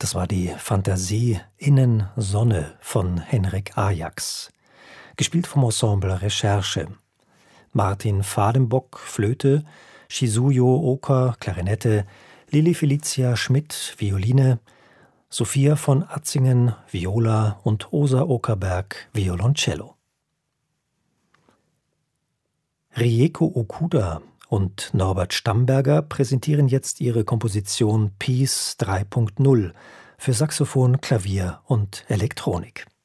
Das war die Fantasie Innen-Sonne von Henrik Ajax, gespielt vom Ensemble Recherche. Martin Vadenbock, Flöte, Shizuyo Oka, Klarinette, Lili Felicia Schmidt, Violine, Sophia von Atzingen, Viola und Osa Okerberg, Violoncello. Rieko Okuda und Norbert Stamberger präsentieren jetzt ihre Komposition Piece 3.0 für Saxophon, Klavier und Elektronik.